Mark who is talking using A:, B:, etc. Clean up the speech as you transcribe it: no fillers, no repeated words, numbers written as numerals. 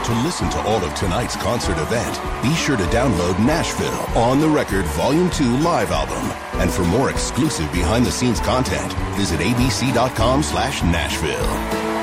A: To listen to all of tonight's concert event, be sure to download Nashville On the Record Volume 2 live album. And for more exclusive behind-the-scenes content, visit abc.com/Nashville.